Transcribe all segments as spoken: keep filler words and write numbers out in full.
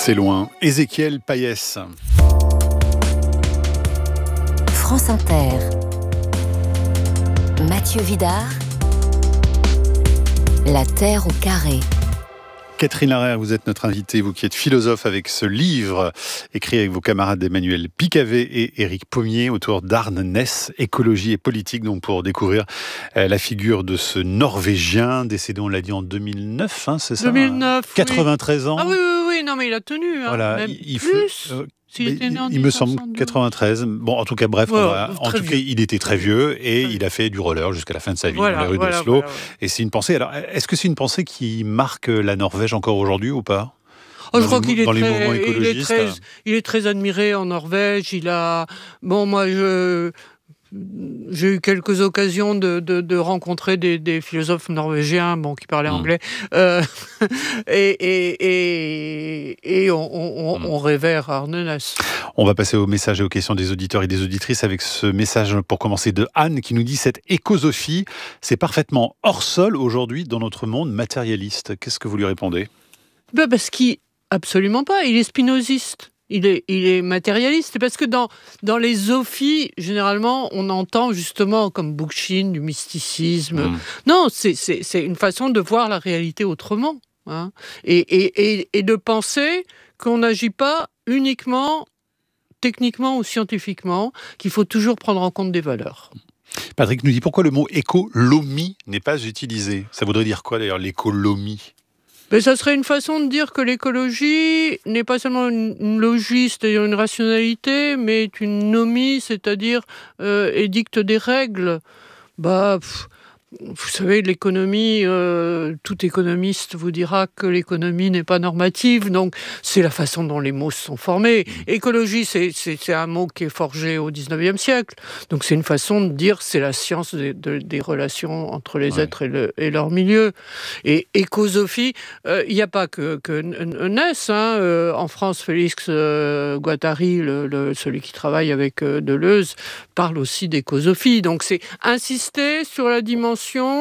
C'est loin. Ézéchiel Payès. France Inter. Mathieu Vidard. La Terre au carré. Catherine Larère, vous êtes notre invitée, vous qui êtes philosophe avec ce livre écrit avec vos camarades Emmanuel Picavet et Éric Pommier autour d'Arne Næss, écologie et politique, donc pour découvrir la figure de ce Norvégien décédé, on l'a dit en deux mille neuf, hein, c'est ça, deux mille neuf, quatre-vingt-treize oui. ans. Ah oui, oui, oui, non mais il a tenu. Hein, voilà, même il plus. Faut, euh, S'il était né en il me semble quatre-vingt-treize. Bon, en tout cas, bref, ouais, on va, en tout vieux. cas, il était très vieux et Ouais. il a fait du roller jusqu'à la fin de sa vie Voilà, dans les rues voilà, d'Oslo. voilà, voilà. Et c'est une pensée. Alors, est-ce que c'est une pensée qui marque la Norvège encore aujourd'hui ou pas? Oh, je Dans crois les, qu'il est dans les mouvements très, il est écologistes. très, il est très admiré en Norvège. Il a, bon, moi, je, j'ai eu quelques occasions de, de, de rencontrer des, des philosophes norvégiens, bon, qui parlaient Mmh. anglais, euh, et, et, et, et on, on, Mmh. on révère Arne Næss. On va passer au message et aux questions des auditeurs et des auditrices avec ce message pour commencer de Anne qui nous dit: cette écosophie, c'est parfaitement hors sol aujourd'hui dans notre monde matérialiste. Qu'est-ce que vous lui répondez? Ben parce qu'il absolument pas. Il est spinoziste. Il est, il est matérialiste. Parce que dans, dans les zophies, généralement, on entend justement comme Bookchin du mysticisme. Mmh. Non, c'est, c'est, c'est une façon de voir la réalité autrement. Hein. Et, et, et, et de penser qu'on n'agit pas uniquement techniquement ou scientifiquement, qu'il faut toujours prendre en compte des valeurs. Patrick nous dit: pourquoi le mot écolomie n'est pas utilisé? Ça voudrait dire quoi d'ailleurs, l'écolomie? Mais ça serait une façon de dire que l'écologie n'est pas seulement une, une logie, c'est-à-dire une rationalité, mais est une nomie, c'est-à-dire euh, édicte des règles. Bah, pff, vous savez, l'économie, euh, tout économiste vous dira que l'économie n'est pas normative, donc c'est la façon dont les mots se sont formés. Écologie, c'est, c'est, c'est un mot qui est forgé au dix-neuvième siècle, donc c'est une façon de dire c'est la science des, de, des relations entre les Ouais. êtres et, le, et leur milieu. Et écosophie, il euh, n'y a pas que, que Næss, hein, euh, en France, Félix euh, Guattari, le, le, celui qui travaille avec euh, Deleuze, parle aussi d'écosophie, donc c'est insister sur la dimension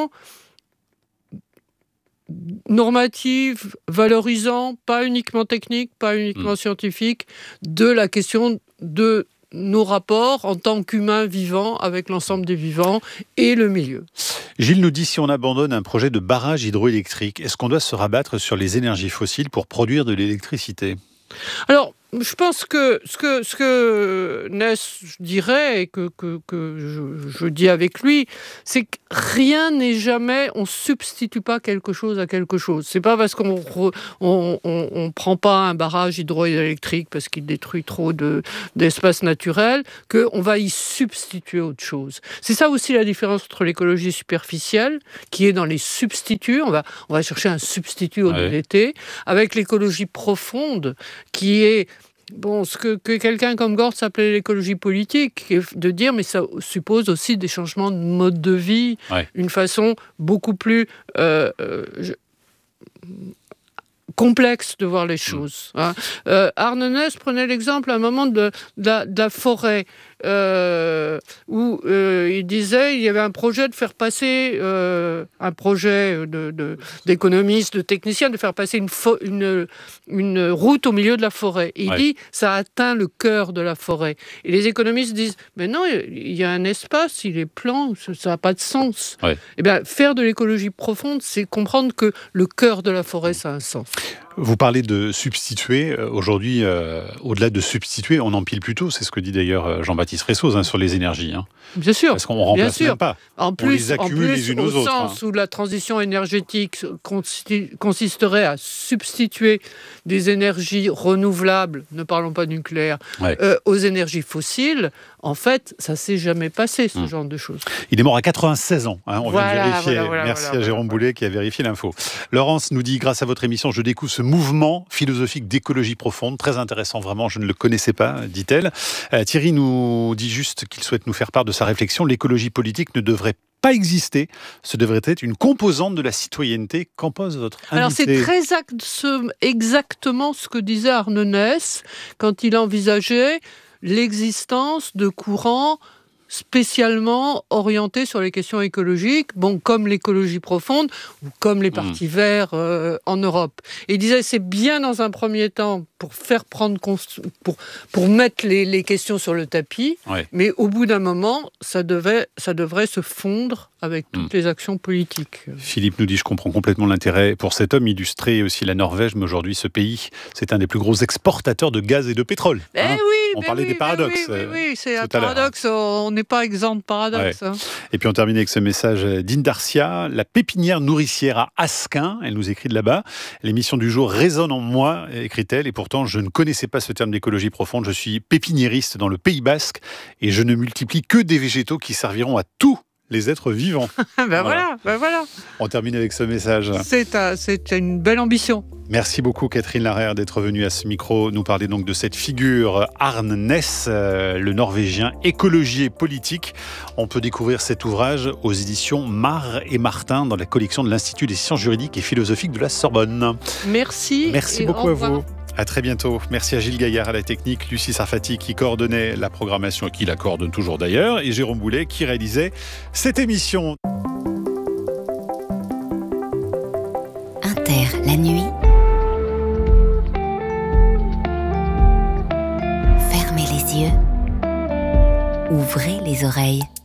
normative, valorisant, pas uniquement technique, pas uniquement mmh. scientifique, de la question de nos rapports en tant qu'humains vivants avec l'ensemble des vivants et le milieu. Gilles nous dit: si on abandonne un projet de barrage hydroélectrique, est-ce qu'on doit se rabattre sur les énergies fossiles pour produire de l'électricité? Alors, je pense que ce que, ce que Næss dirait, et que, que, que je, je dis avec lui, c'est que rien n'est jamais, on ne substitue pas quelque chose à quelque chose. C'est pas parce qu'on re, on, on, on prend pas un barrage hydroélectrique parce qu'il détruit trop de, d'espace naturel qu'on va y substituer autre chose. C'est ça aussi la différence entre l'écologie superficielle, qui est dans les substituts, on va, on va chercher un substitut au D D T, ouais. avec l'écologie profonde, qui est bon, ce que, que quelqu'un comme Gortz appelait l'écologie politique, de dire, mais ça suppose aussi des changements de mode de vie, ouais. une façon beaucoup plus euh, euh, je, complexe de voir les choses. Mmh. Hein. Euh, Arne Næss prenait l'exemple à un moment de, de, la, de la forêt, euh, où euh, il disait il y avait un projet de faire passer, euh, un projet de, de, d'économistes, de techniciens, de faire passer une, fo- une, une route au milieu de la forêt. Et il ouais. dit ça atteint le cœur de la forêt. Et les économistes disent mais non, il y a un espace, il est plan, ça n'a pas de sens. Ouais. Et bien, faire de l'écologie profonde, c'est comprendre que le cœur de la forêt, ça a un sens. Vous parlez de substituer. Aujourd'hui, euh, au-delà de substituer, on empile plutôt. C'est ce que dit d'ailleurs Jean-Baptiste Ressoz hein, sur les énergies. Hein. Bien sûr. Parce qu'on ne remplace même pas. En plus, on les accumule en plus, les unes au aux autres. Au sens hein. où la transition énergétique consisterait à substituer des énergies renouvelables, ne parlons pas nucléaire, ouais. euh, aux énergies fossiles, en fait, ça ne s'est jamais passé, ce hum. genre de choses. Il est mort à quatre-vingt-seize ans. Hein, on voilà, vient de vérifier. Voilà, voilà, Merci voilà, à Jérôme voilà. Boulet qui a vérifié l'info. Laurence nous dit, grâce à votre émission, je découvre ce mouvement philosophique d'écologie profonde. Très intéressant, vraiment, je ne le connaissais pas, dit-elle. Euh, Thierry nous dit juste qu'il souhaite nous faire part de sa réflexion. L'écologie politique ne devrait pas exister. Ce devrait être une composante de la citoyenneté. Qu'en pense votre invité ? Alors, c'est très act- ce, exactement ce que disait Arne Næss quand il envisageait l'existence de courants spécialement orienté sur les questions écologiques, bon, comme l'écologie profonde ou comme les partis mmh. verts euh, en Europe. Et il disait c'est bien dans un premier temps pour faire prendre cons- pour pour mettre les, les questions sur le tapis, ouais. mais au bout d'un moment, ça devait ça devrait se fondre avec toutes mmh. les actions politiques. Philippe nous dit, je comprends complètement l'intérêt pour cet homme, illustrer aussi la Norvège, mais aujourd'hui ce pays, c'est un des plus gros exportateurs de gaz et de pétrole. Eh hein oui, on parlait oui, des paradoxes. Oui, oui, oui, c'est un paradoxe, on n'est pas exempt de paradoxe. Ouais. Hein. Et puis on termine avec ce message d'Indarcia, la pépinière nourricière à Asquin, elle nous écrit de là-bas, l'émission du jour résonne en moi, écrit-elle, et pourtant je ne connaissais pas ce terme d'écologie profonde, je suis pépiniériste dans le Pays Basque, et je ne multiplie que des végétaux qui serviront à tout les êtres vivants. ben voilà. Voilà, ben voilà. On termine avec ce message. C'est, un, c'est une belle ambition. Merci beaucoup Catherine Larère d'être venue à ce micro nous parler donc de cette figure Arne Næss, euh, le Norvégien Écologie et politique. On peut découvrir cet ouvrage aux éditions Mar et Martin dans la collection de l'Institut des sciences juridiques et philosophiques de la Sorbonne. Merci. Merci beaucoup à vous. À très bientôt. Merci à Gilles Gaillard à la technique, Lucie Sarfati qui coordonnait la programmation et qui la coordonne toujours d'ailleurs, et Jérôme Boulet qui réalisait cette émission. Inter, la nuit. Fermez les yeux. Ouvrez les oreilles.